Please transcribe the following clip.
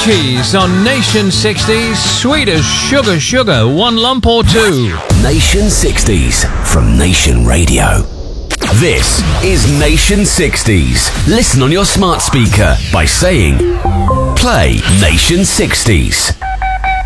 Keys on Nation 60s, sweet as sugar, sugar, one lump or two. Nation 60s from Nation Radio. This is Nation 60s. Listen on your smart speaker by saying, play Nation 60s.